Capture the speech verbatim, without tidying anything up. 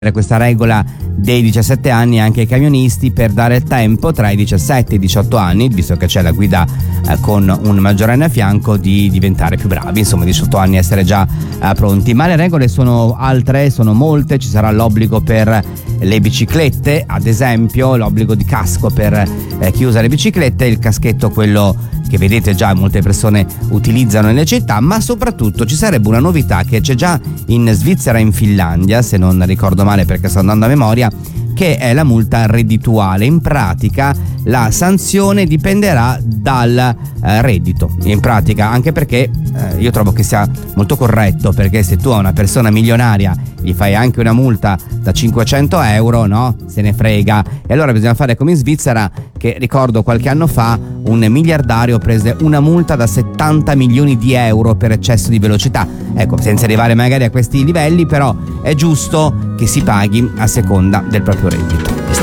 questa regola dei diciassette anni anche ai camionisti per dare il tempo tra i diciassette e i diciotto anni, visto che c'è la guida eh, con un maggiorenne a fianco, di diventare più bravi, insomma diciotto anni essere già eh, pronti. Ma le regole sono altre, sono molte. Ci sarà l'obbligo per le biciclette, ad esempio l'obbligo di casco per eh, chi usa le biciclette, il caschetto quello che vedete già molte persone utilizzano nelle città, ma soprattutto ci sarebbe una novità che c'è già in Svizzera e in Finlandia, se non ricordo male perché sto andando a memoria, che è la multa reddituale. In pratica la sanzione dipenderà dal eh, reddito, in pratica, anche perché eh, io trovo che sia molto corretto, perché se tu a una persona milionaria gli fai anche una multa da cinquecento euro, no? Se ne frega. E allora bisogna fare come in Svizzera, che ricordo qualche anno fa un miliardario prese una multa da settanta milioni di euro per eccesso di velocità. Ecco, senza arrivare magari a questi livelli, però è giusto che si paghi a seconda del proprio reddito.